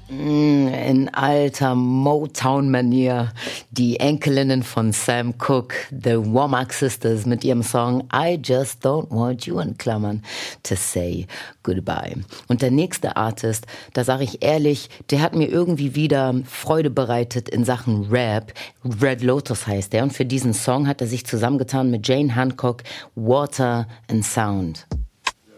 In alter Motown-Manier. Die Enkelinnen von Sam Cooke, The Womack Sisters, mit ihrem Song I Just Don't Want You in Klammern to Say Goodbye. Und der nächste Artist, da sage ich ehrlich, der hat mir irgendwie wieder Freude bereitet in Sachen Rap. Red Lotus heißt der. Und für diesen Song hat er sich zusammengetan mit Jane Hancock, Water and Sound.